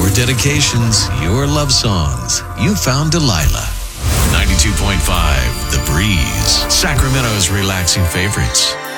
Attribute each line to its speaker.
Speaker 1: Your dedications, your love songs. You found Delilah. 92.5 The Breeze. Sacramento's relaxing favorites.